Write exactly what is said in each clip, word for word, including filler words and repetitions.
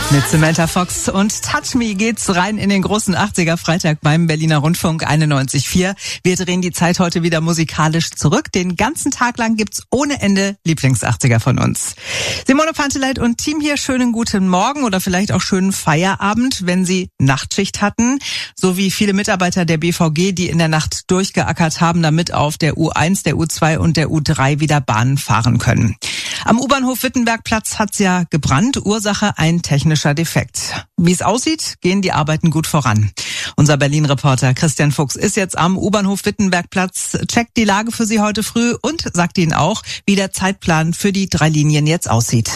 Mit Samantha Fox und Touch Me geht's rein in den großen achtziger-Freitag beim Berliner Rundfunk einundneunzig Komma vier. Wir drehen die Zeit heute wieder musikalisch zurück. Den ganzen Tag lang gibt's ohne Ende Lieblings-achtziger von uns. Simone Panteleit und Team hier, schönen guten Morgen oder vielleicht auch schönen Feierabend, wenn Sie Nachtschicht hatten. So wie viele Mitarbeiter der B V G, die in der Nacht durchgeackert haben, damit auf der U eins, der U zwei und der U drei wieder Bahnen fahren können. Am U-Bahnhof Wittenbergplatz hat's ja gebrannt. Ursache ein technischer Defekt. Wie es aussieht, gehen die Arbeiten gut voran. Unser Berlin-Reporter Christian Fuchs ist jetzt am U-Bahnhof Wittenbergplatz, checkt die Lage für Sie heute früh und sagt Ihnen auch, wie der Zeitplan für die drei Linien jetzt aussieht.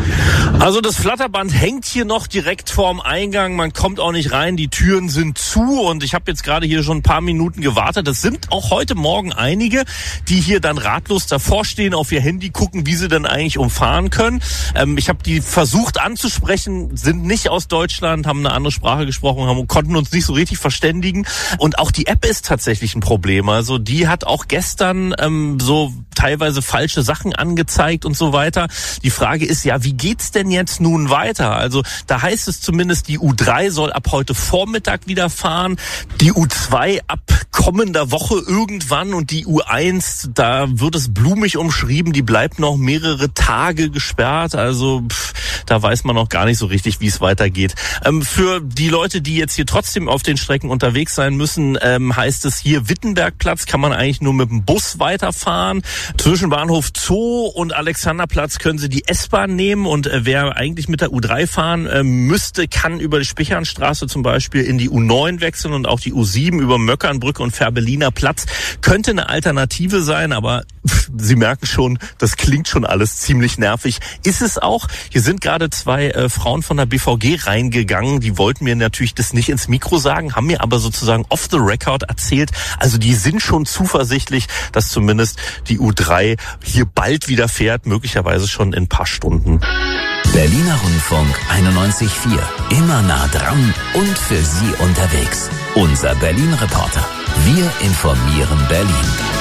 Also das Flatterband hängt hier noch direkt vorm Eingang. Man kommt auch nicht rein, die Türen sind zu und ich habe jetzt gerade hier schon ein paar Minuten gewartet. Es sind auch heute Morgen einige, die hier dann ratlos davor stehen, auf ihr Handy gucken, wie sie denn eigentlich umfahren können. Ähm, ich habe die versucht anzusprechen, sind nicht aus Deutschland, haben eine andere Sprache gesprochen, haben, konnten uns nicht so richtig verständigen. Und auch die App ist tatsächlich ein Problem. Also die hat auch gestern ähm, so teilweise falsche Sachen angezeigt und so weiter. Die Frage ist ja, wie geht's denn jetzt nun weiter? Also da heißt es zumindest, die U drei soll ab heute Vormittag wieder fahren, die U zwei ab kommender Woche irgendwann und die U eins, da wird es blumig umschrieben, die bleibt noch mehrere Tage gesperrt. Also pff, da weiß man noch gar nicht so richtig, wie es weitergeht. Ähm, für die Leute, die jetzt hier trotzdem auf den Strecken unterwegs sein müssen, ähm, heißt es hier Wittenbergplatz, kann man eigentlich nur mit dem Bus weiterfahren. Zwischen Bahnhof Zoo und Alexanderplatz können Sie die S-Bahn nehmen und äh, wer eigentlich mit der U drei fahren äh, müsste, kann über die Spichernstraße zum Beispiel in die U neun wechseln und auch die U sieben über Möckernbrücke und Fährberliner Platz könnte eine Alternative sein, aber pff, Sie merken schon, das klingt schon alles ziemlich nervig. Ist es auch. Hier sind gerade zwei äh, Frauen von der B V G reingegangen, die wollten mir natürlich das nicht ins Mikro sagen, haben mir aber sozusagen off the record erzählt, also die sind schon zuversichtlich, dass zumindest die U drei hier bald wieder fährt, möglicherweise schon in ein paar Stunden. Berliner Rundfunk einundneunzig Komma vier. Immer nah dran und für Sie unterwegs. Unser Berlin-Reporter. Wir informieren Berlin.